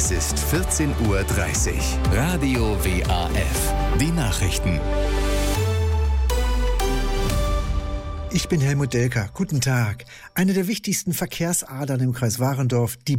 Es ist 14:30 Uhr. Radio WAF. Die Nachrichten. Ich bin Helmut Delker. Guten Tag. Eine der wichtigsten Verkehrsadern im Kreis Warendorf, die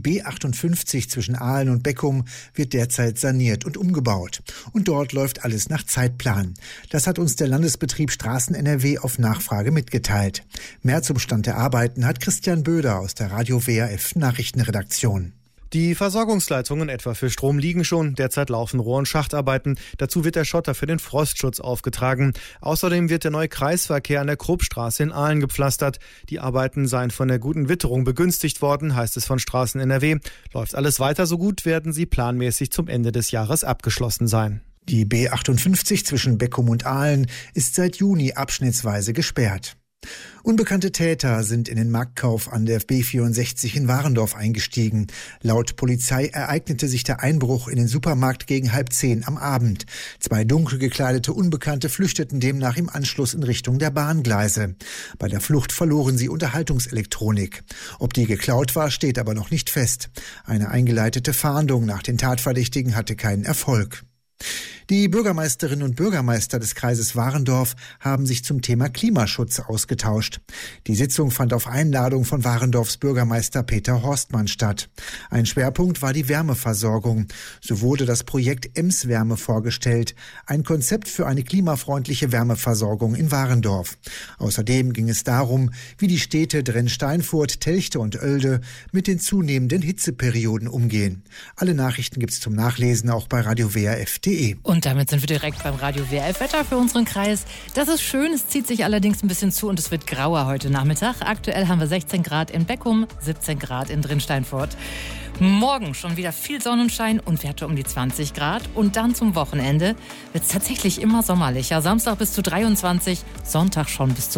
B58 zwischen Ahlen und Beckum, wird derzeit saniert und umgebaut. Und dort läuft alles nach Zeitplan. Das hat uns der Landesbetrieb Straßen NRW auf Nachfrage mitgeteilt. Mehr zum Stand der Arbeiten hat Christian Böder aus der Radio WAF Nachrichtenredaktion. Die Versorgungsleitungen etwa für Strom liegen schon. Derzeit laufen Rohr- und Schachtarbeiten. Dazu wird der Schotter für den Frostschutz aufgetragen. Außerdem wird der neue Kreisverkehr an der Kruppstraße in Ahlen gepflastert. Die Arbeiten seien von der guten Witterung begünstigt worden, heißt es von Straßen NRW. Läuft alles weiter so gut, werden sie planmäßig zum Ende des Jahres abgeschlossen sein. Die B58 zwischen Beckum und Ahlen ist seit Juni abschnittsweise gesperrt. Unbekannte Täter sind in den Marktkauf an der B64 in Warendorf eingestiegen. Laut Polizei ereignete sich der Einbruch in den Supermarkt gegen 9:30 am Abend. 2 dunkel gekleidete Unbekannte flüchteten demnach im Anschluss in Richtung der Bahngleise. Bei der Flucht verloren sie Unterhaltungselektronik. Ob die geklaut war, steht aber noch nicht fest. Eine eingeleitete Fahndung nach den Tatverdächtigen hatte keinen Erfolg. Die Bürgermeisterinnen und Bürgermeister des Kreises Warendorf haben sich zum Thema Klimaschutz ausgetauscht. Die Sitzung fand auf Einladung von Warendorfs Bürgermeister Peter Horstmann statt. Ein Schwerpunkt war die Wärmeversorgung. So wurde das Projekt Emswärme vorgestellt, ein Konzept für eine klimafreundliche Wärmeversorgung in Warendorf. Außerdem ging es darum, wie die Städte Drenn-Steinfurt, Telchte und Oelde mit den zunehmenden Hitzeperioden umgehen. Alle Nachrichten gibt's zum Nachlesen auch bei radiowaf.de. Und damit sind wir direkt beim Radio WAF Wetter für unseren Kreis. Das ist schön, es zieht sich allerdings ein bisschen zu und es wird grauer heute Nachmittag. Aktuell haben wir 16 Grad in Beckum, 17 Grad in Drenn-Steinfurt. Morgen schon wieder viel Sonnenschein und Werte um die 20 Grad. Und dann zum Wochenende wird es tatsächlich immer sommerlicher. Samstag bis zu 23, Sonntag schon bis zu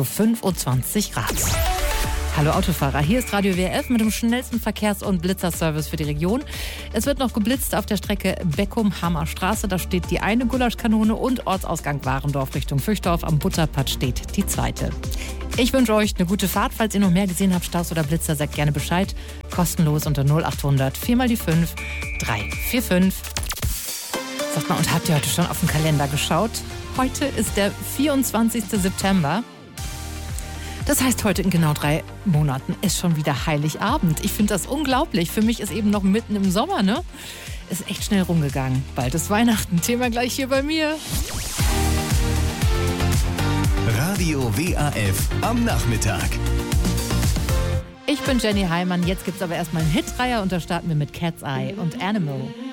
25 Grad. Hallo Autofahrer, hier ist Radio WAF mit dem schnellsten Verkehrs- und Blitzerservice für die Region. Es wird noch geblitzt auf der Strecke Beckum-Hammer-Straße. Da steht die eine Gulaschkanone und Ortsausgang Warendorf Richtung Füchdorf. Am Butterpad steht die zweite. Ich wünsche euch eine gute Fahrt. Falls ihr noch mehr gesehen habt, Staus oder Blitzer, sagt gerne Bescheid. Kostenlos unter 0800 4 mal die 5 345. Sagt mal, und habt ihr heute schon auf den Kalender geschaut? Heute ist der 24. September. Das heißt, heute in genau 3 Monaten ist schon wieder Heiligabend. Ich finde das unglaublich. Für mich ist eben noch mitten im Sommer, ne? Ist echt schnell rumgegangen. Bald ist Weihnachten. Thema gleich hier bei mir. Radio WAF am Nachmittag. Ich bin Jenny Heimann. Jetzt gibt's aber erstmal einen Hitreiher und da starten wir mit Cat's Eye und Animal.